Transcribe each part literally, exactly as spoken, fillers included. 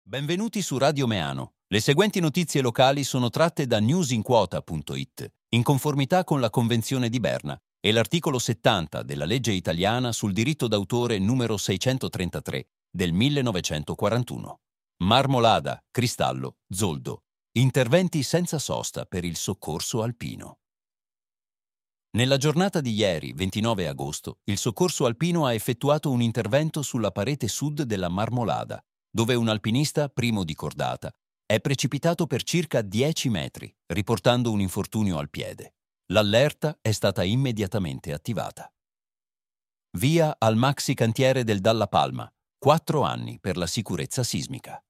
Benvenuti su Radio Meano. Le seguenti notizie locali sono tratte da newsinquota punto it, in conformità con la Convenzione di Berna e l'articolo settanta della legge italiana sul diritto d'autore numero seicentotrentatré del millenovecentoquarantuno. Marmolada, cristallo, zoldo. Interventi senza sosta per il soccorso alpino. Nella giornata di ieri, ventinove agosto, il soccorso alpino ha effettuato un intervento sulla parete sud della Marmolada, dove un alpinista, primo di cordata, è precipitato per circa dieci metri, riportando un infortunio al piede. L'allerta è stata immediatamente attivata. Via al maxi cantiere del Dalla Palma, quattro anni per la sicurezza sismica.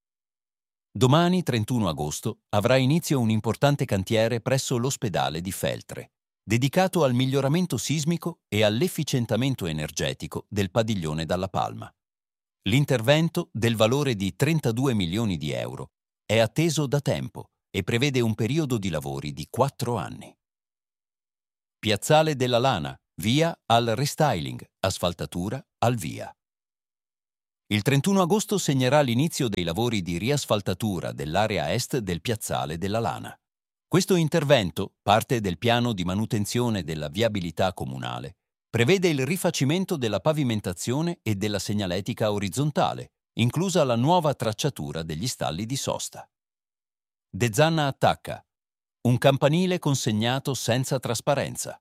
Domani, trentuno agosto, avrà inizio un importante cantiere presso l'ospedale di Feltre, dedicato al miglioramento sismico e all'efficientamento energetico del padiglione Dalla Palma. L'intervento, del valore di trentadue milioni di euro, è atteso da tempo e prevede un periodo di lavori di quattro anni. Piazzale della Lana, via al restyling, asfaltatura al via. Il trentuno agosto segnerà l'inizio dei lavori di riasfaltatura dell'area est del Piazzale della Lana. Questo intervento, parte del piano di manutenzione della viabilità comunale, prevede il rifacimento della pavimentazione e della segnaletica orizzontale, inclusa la nuova tracciatura degli stalli di sosta. De Zanna attacca. Un campanile consegnato senza trasparenza.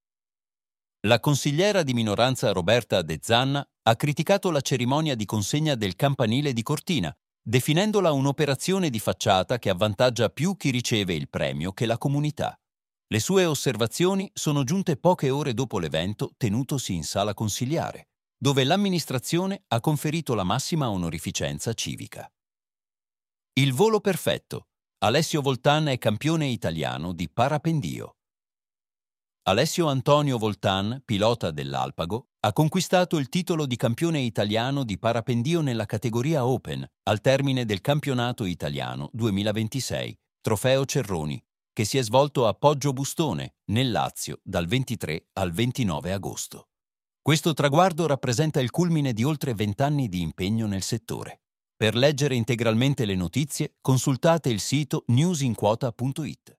La consigliera di minoranza Roberta De Zanna ha criticato la cerimonia di consegna del campanile di Cortina, definendola un'operazione di facciata che avvantaggia più chi riceve il premio che la comunità. Le sue osservazioni sono giunte poche ore dopo l'evento tenutosi in sala consiliare, dove l'amministrazione ha conferito la massima onorificenza civica. Il volo perfetto. Alessio Voltan è campione italiano di parapendio. Alessio Antonio Voltan, pilota dell'Alpago, ha conquistato il titolo di campione italiano di parapendio nella categoria Open al termine del campionato italiano duemilaventisei, Trofeo Cerroni, che si è svolto a Poggio Bustone, nel Lazio, dal ventitré al ventinove agosto. Questo traguardo rappresenta il culmine di oltre vent'anni di impegno nel settore. Per leggere integralmente le notizie, consultate il sito newsinquota punto it.